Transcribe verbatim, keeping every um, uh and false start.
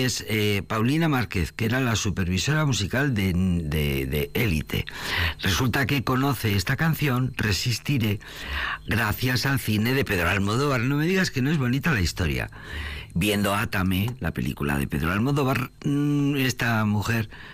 Pues eh, Paulina Márquez, que era la supervisora musical de, de, de Élite, resulta que conoce esta canción, Resistiré, gracias al cine de Pedro Almodóvar. No me digas que no es bonita la historia. Viendo Átame, la película de Pedro Almodóvar, esta mujer